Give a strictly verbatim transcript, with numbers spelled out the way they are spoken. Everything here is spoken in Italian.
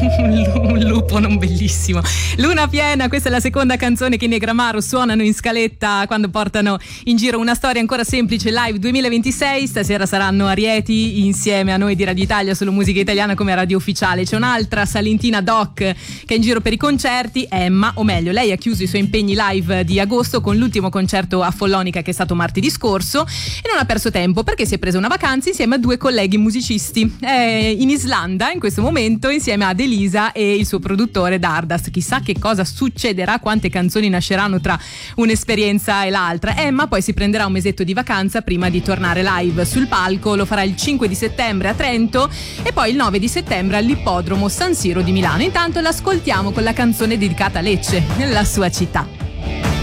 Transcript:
un lupo non bellissimo. Luna piena, questa è la seconda canzone che i Negramaro suonano in scaletta quando portano in giro una storia ancora semplice live duemilaventisei. Stasera saranno a Rieti insieme a noi di Radio Italia sulla musica italiana come radio ufficiale. C'è un'altra Salentina Doc che è in giro per i concerti, Emma, o meglio lei ha chiuso i suoi impegni live di agosto con l'ultimo concerto a Follonica che è stato martedì scorso e non ha perso tempo perché si è presa una vacanza insieme a due colleghi musicisti. È in Islanda in questo momento insieme ad Elisa e il suo produttore Dardast. Chissà che cosa succederà, quante canzoni nasceranno tra un'esperienza e l'altra. Emma poi si prenderà un mesetto di vacanza prima di tornare live sul palco, lo farà il cinque di settembre a Trento e poi il nove di settembre all'ippodromo San Siro di Milano. Intanto l'ascoltiamo con la canzone dedicata a Lecce, nella sua città.